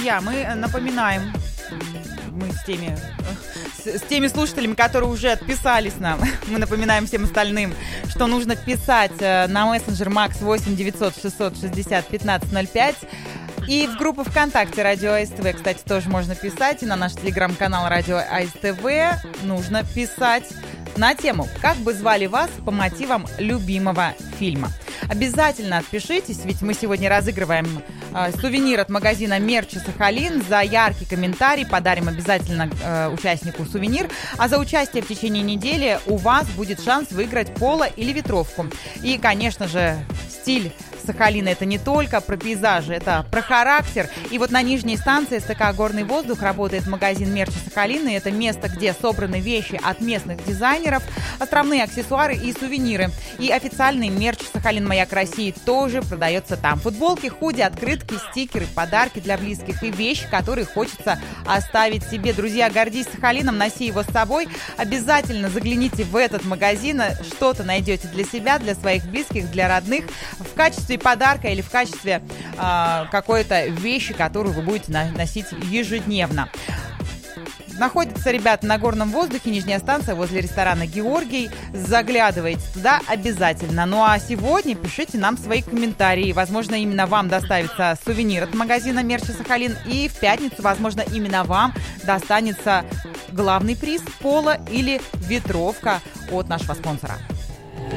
друзья, мы напоминаем, мы с теми слушателями, которые уже отписались нам, мы напоминаем всем остальным, что нужно писать на мессенджер Max 8 900 660 1505. И в группу ВКонтакте Радио АСТВ, кстати, тоже можно писать. И на наш телеграм-канал Радио АСТВ нужно писать на тему «Как бы звали вас по мотивам любимого фильма?». Обязательно отпишитесь, ведь мы сегодня разыгрываем сувенир от магазина Мерчи Сахалин. За яркий комментарий подарим обязательно участнику сувенир. А за участие в течение недели у вас будет шанс выиграть поло или ветровку. И, конечно же, стиль Сахалина — это не только про пейзажи, это про характер. И вот на нижней станции СТК «Горный воздух» работает магазин Мерчи Сахалина. И это место, где собраны вещи от местных дизайнеров, островные аксессуары и сувениры. И официальный мерч «Сахалин. Маяк России» тоже продается там. Футболки, худи, открытки, стикеры, подарки для близких и вещи, которые хочется оставить себе. Друзья, гордись Сахалином, носи его с собой. Обязательно загляните в этот магазин, что-то найдете для себя, для своих близких, для родных в качестве подарка или в качестве какой-то вещи, которую вы будете носить ежедневно. Находятся ребята на Горном воздухе, нижняя станция возле ресторана «Георгий». Заглядывайте туда обязательно. Ну а сегодня пишите нам свои комментарии. Возможно, именно вам доставится сувенир от магазина Мерчи Сахалин. И в пятницу, возможно, именно вам достанется главный приз — поло или ветровка от нашего спонсора.